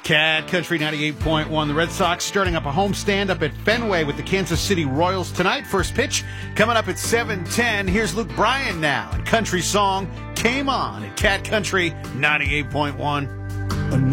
Cat Country 98.1. The Red Sox starting up a homestand up at Fenway with the Kansas City Royals tonight. First pitch coming up at 7:10. Here's Luke Bryan now. And country song Came On at Cat Country 98.1.